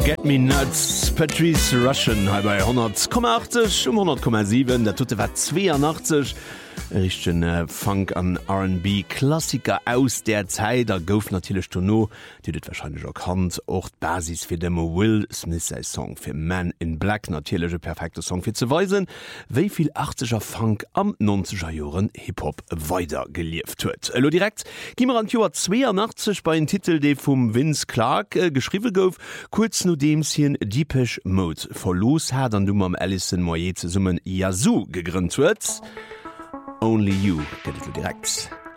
Get me nuts, Patrice Rushen bei 100,80 um 100,7 der tute war 82 richten Funk an R&B Klassiker aus der Zeit da gouf natürlich no die dit wahrscheinlich erkannt och Basis fir dem Will Smith Song fir Man in Black natürliche perfekte Song fir zu weisen wieviel 80er Funk am 90er Joren Hip-Hop weiter gelieft huet. Lo direkt gimmer an Joar 82 bei den Titel de vum Vince Clark geschrieben gouf kurz no demschen Depeche Mode verlos hat an du am Alison Moyet ze summen Yazoo gegrünnt huet. Only You, get it direkt.